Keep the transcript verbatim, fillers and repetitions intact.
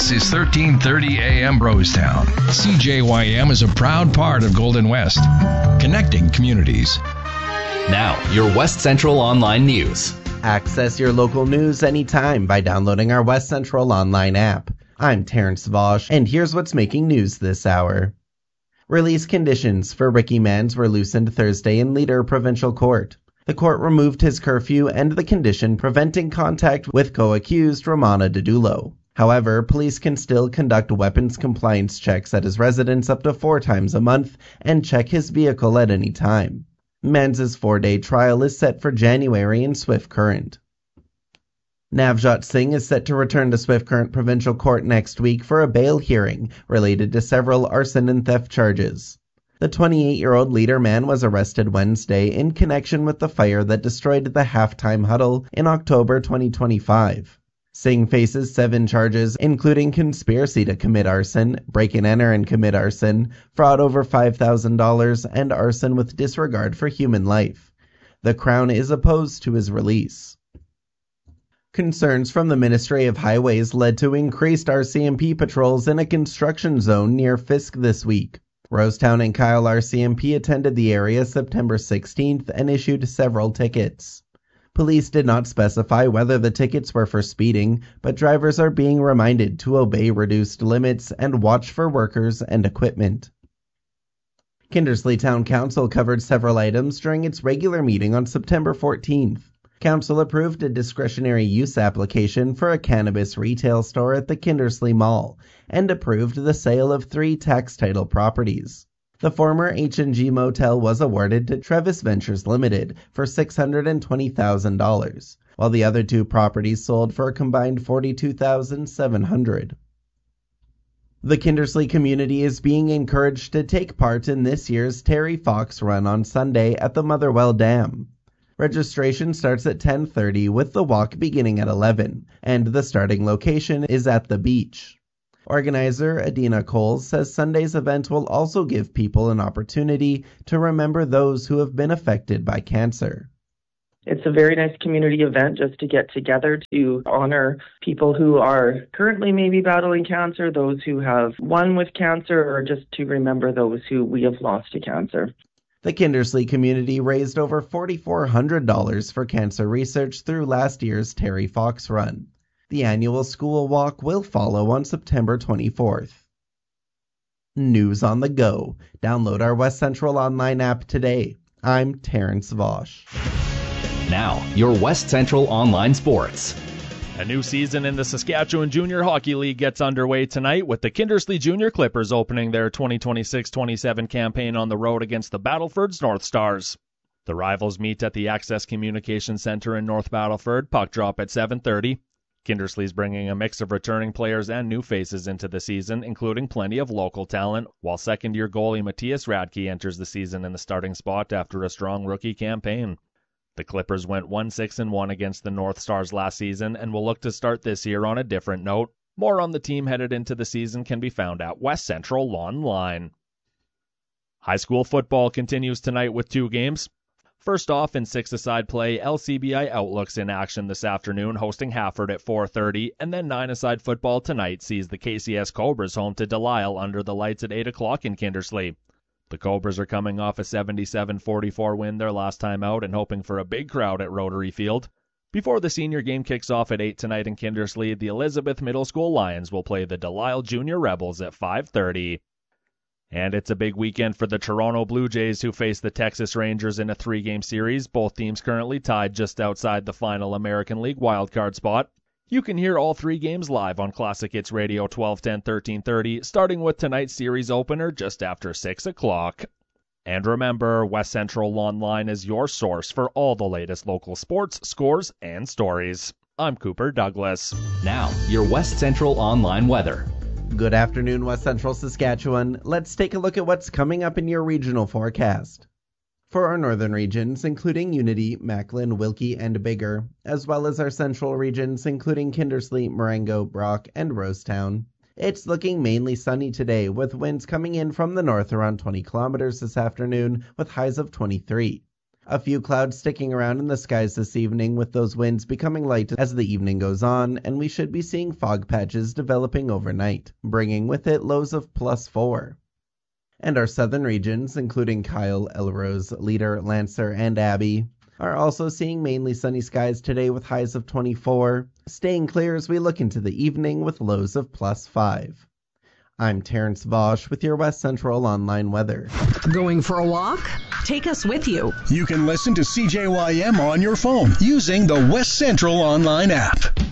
This is thirteen thirty A M Rosetown. C J Y M is a proud part of Golden West, connecting communities. Now, your West Central Online News. Access your local news anytime by downloading our West Central Online app. I'm Terrence Vosh, and here's what's making news this hour. Release conditions for Ricky Manns were loosened Thursday in Leader Provincial Court. The court removed his curfew and the condition preventing contact with co-accused Romana Didulo. However, police can still conduct weapons compliance checks at his residence up to four times a month and check his vehicle at any time. Manns' four-day trial is set for January in Swift Current. Navjot Singh is set to return to Swift Current Provincial Court next week for a bail hearing related to several arson and theft charges. The twenty-eight-year-old leader man was arrested Wednesday in connection with the fire that destroyed the halftime huddle in October twenty twenty-five. Singh faces seven charges, including conspiracy to commit arson, break and enter and commit arson, fraud over five thousand dollars, and arson with disregard for human life. The Crown is opposed to his release. Concerns from the Ministry of Highways led to increased R C M P patrols in a construction zone near Fisk this week. Rosetown and Kyle R C M P attended the area September sixteenth and issued several tickets. Police did not specify whether the tickets were for speeding, but drivers are being reminded to obey reduced limits and watch for workers and equipment. Kindersley Town Council covered several items during its regular meeting on September fourteenth. Council approved a discretionary use application for a cannabis retail store at the Kindersley Mall and approved the sale of three tax title properties. The former H and G Motel was awarded to Trevis Ventures Limited for six hundred twenty thousand dollars, while the other two properties sold for a combined forty-two thousand seven hundred dollars. The Kindersley community is being encouraged to take part in this year's Terry Fox Run on Sunday at the Motherwell Dam. Registration starts at ten thirty with the walk beginning at eleven, and the starting location is at the beach. Organizer Adina Coles says Sunday's event will also give people an opportunity to remember those who have been affected by cancer. It's a very nice community event just to get together to honor people who are currently maybe battling cancer, those who have won with cancer, or just to remember those who we have lost to cancer. The Kindersley community raised over four thousand four hundred dollars for cancer research through last year's Terry Fox Run. The annual school walk will follow on September twenty-fourth. News on the go. Download our West Central Online app today. I'm Terrence Vosh. Now, your West Central Online Sports. A new season in the Saskatchewan Junior Hockey League gets underway tonight with the Kindersley Junior Clippers opening their twenty twenty-six twenty-seven campaign on the road against the Battlefords North Stars. The rivals meet at the Access Communication Center in North Battleford, puck drop at seven thirty. Kindersley's bringing a mix of returning players and new faces into the season, including plenty of local talent, while second-year goalie Matthias Radke enters the season in the starting spot after a strong rookie campaign. The Clippers went one six and one against the North Stars last season and will look to start this year on a different note. More on the team headed into the season can be found at West Central Online. High school football continues tonight with two games. First off, in six-a-side play, L C B I Outlook's in action this afternoon, hosting Hafford at four thirty, and then nine-a-side football tonight sees the K C S Cobras home to Delisle under the lights at eight o'clock in Kindersley. The Cobras are coming off a seventy-seven forty-four win their last time out and hoping for a big crowd at Rotary Field. Before the senior game kicks off at eight tonight in Kindersley, the Elizabeth Middle School Lions will play the Delisle Junior Rebels at five thirty. And it's a big weekend for the Toronto Blue Jays, who face the Texas Rangers in a three-game series, both teams currently tied just outside the final American League wildcard spot. You can hear all three games live on Classic Hits Radio twelve ten, thirteen thirty, starting with tonight's series opener just after six o'clock. And remember, West Central Online is your source for all the latest local sports, scores, and stories. I'm Cooper Douglas. Now, your West Central Online weather. Good afternoon, West Central Saskatchewan. Let's take a look at what's coming up in your regional forecast. For our northern regions, including Unity, Macklin, Wilkie, and Biggar, as well as our central regions, including Kindersley, Marengo, Brock, and Rosetown, it's looking mainly sunny today, with winds coming in from the north around twenty kilometers this afternoon, with highs of twenty-three. A few clouds sticking around in the skies this evening, with those winds becoming light as the evening goes on, and we should be seeing fog patches developing overnight, bringing with it lows of plus four. And our southern regions, including Kyle, Elrose, Leader, Lancer, and Abbey, are also seeing mainly sunny skies today with highs of twenty-four, staying clear as we look into the evening with lows of plus five. I'm Terrence Vosch with your West Central Online weather. Going for a walk? Take us with you. You can listen to C J Y M on your phone using the West Central Online app.